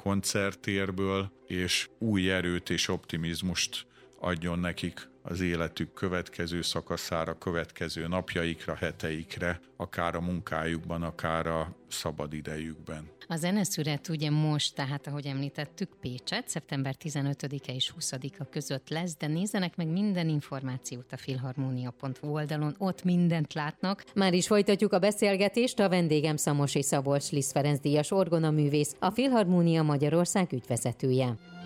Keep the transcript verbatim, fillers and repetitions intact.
koncerttérből, és új erőt és optimizmust adjon nekik az életük következő szakaszára, következő napjaikra, heteikre, akár a munkájukban, akár a szabad idejükben. A zeneszünet ugye most, tehát ahogy említettük, Pécset, szeptember tizenötödike és huszadika között lesz, de nézzenek meg minden információt a filharmonia pont hu oldalon, ott mindent látnak. Már is folytatjuk a beszélgetést, a vendégem Szamosi Szabolcs Liszt Ferenc díjas orgonaművész, a Filharmonia Magyarország ügyvezetője.